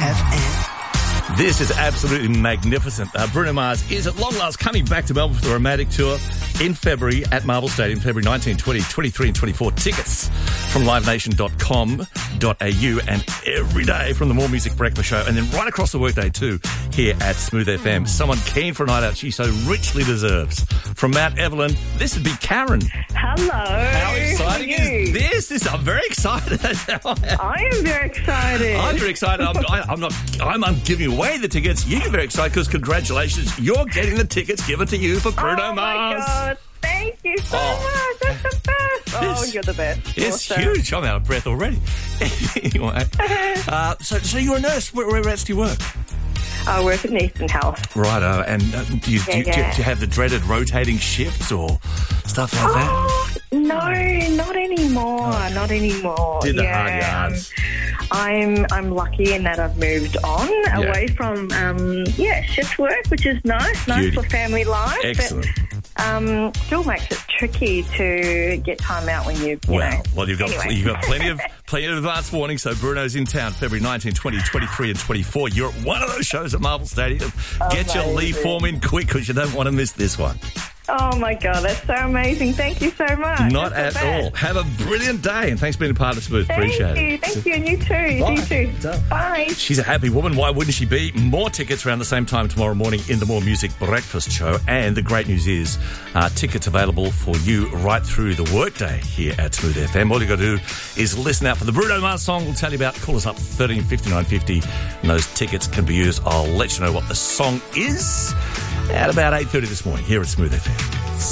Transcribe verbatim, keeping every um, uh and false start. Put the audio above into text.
F M. This is absolutely magnificent. Uh, Bruno Mars is at long last coming back to Melbourne for the Romantic Tour in February at Marvel Stadium, February nineteenth, twentieth, twenty-three and twenty-four. Tickets from live nation dot com dot a u and every day from the More Music Breakfast Show, and then right across the workday too here at Smooth F M. Someone keen for a night out she so richly deserves. From Mount Evelyn, this would be Karen. Hello. How exciting How are you? is this? This I'm very excited. I am very excited. I'm very excited. I'm, I, I'm not. I'm, I'm giving away the tickets. You're very excited because congratulations, you're getting the tickets given to you for Bruno oh Mars. My God. Thank you so Oh. much. That's the best. Oh, It's- you're the best. It's Awesome. huge. I'm out of breath already. Anyway, uh, so so you're a nurse. Where, where else do you work? I work at Eastern Health. Righto. And uh, do, you, do, you, Yeah, yeah. do you have the dreaded rotating shifts or stuff like that? Oh, no, not anymore. Not anymore. Did the yeah, hard yards. um, I'm I'm lucky in that I've moved on Yeah. away from um, yeah shift work, which is nice, nice Beauty. for family life. Excellent. But, um, still makes it tricky to get time out when you, you Well, know. well, you've got Anyway. you've got plenty of plenty of advance warning. So Bruno's in town, February nineteenth, twentieth, twenty-three and twenty-four. You're at one of those shows at Marvel Stadium. Get your leave Amazing. form in quick because you don't want to miss this one. Oh my God, that's so amazing! Thank you so much. Not That's at the all. best. Have a brilliant day, and thanks for being a part of Smooth. Thank Appreciate you, it. thank you, and you too. Bye. You too. Ta. Bye. She's a happy woman. Why wouldn't she be? More tickets around the same time tomorrow morning in the More Music Breakfast Show. And the great news is uh, tickets available for you right through the workday here at Smooth F M. All you got to do is listen out for the Bruno Mars song. We'll tell you about. Call us up thirteen fifty-nine fifty, and those tickets can be used. I'll let you know what the song is at about eight thirty this morning here at Smooth F M.